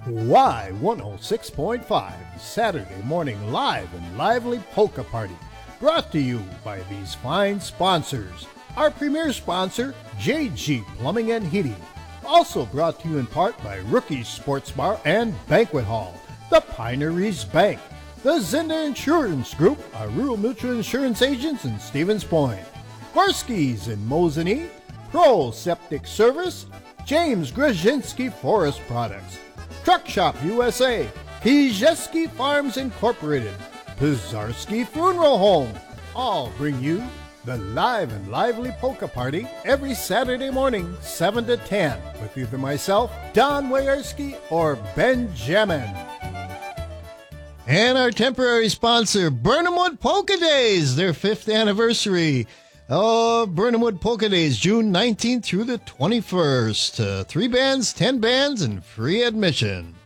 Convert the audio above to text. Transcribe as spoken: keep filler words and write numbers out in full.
Y one oh six point five, Saturday morning live and lively polka party. Brought to you by these fine sponsors. Our premier sponsor, J G Plumbing and Heating. Also brought to you in part by Rookies Sports Bar and Banquet Hall, the Pineries Bank, the Zinda Insurance Group, our rural mutual insurance agents in Stevens Point, Gorski's in Mosinee, Pro Septic Service, James Grzinski Forest Products, Truck Shop U S A, Kijeski Farms Incorporated, Pizarski Funeral Home, all bring you the live and lively polka party every Saturday morning, seven to ten, with either myself, Don Wayerski, or Benjamin. And our temporary sponsor, Burnhamwood Polka Days, their fifth anniversary. Oh, Burnhamwood Polka Days, June nineteenth through the twenty-first. Uh, three bands, ten bands, and free admission.